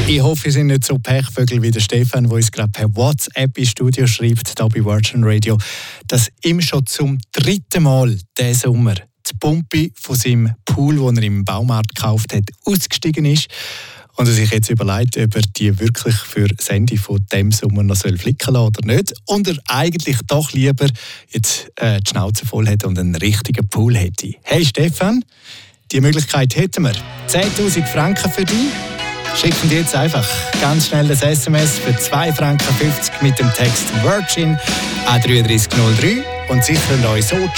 Ich hoffe, ihr seid nicht so Pechvögel wie der Stefan, der uns gerade per WhatsApp ins Studio schreibt, hier bei Virgin Radio, dass ihm schon zum 3. Mal diesen Sommer die Pumpe von seinem Pool, den er im Baumarkt gekauft hat, ausgestiegen ist. Und er sich jetzt überlegt, ob er die wirklich für das Ende von diesem Sommer noch flicken lassen oder nicht. Und er eigentlich doch lieber jetzt die Schnauze voll hätte und einen richtigen Pool hätte. Hey Stefan, die Möglichkeit hätten wir. 10'000 Franken für dich. Schicken dir jetzt einfach ganz schnell das SMS für 2,50 Franken mit dem Text Virgin an 3303 und sichern euch so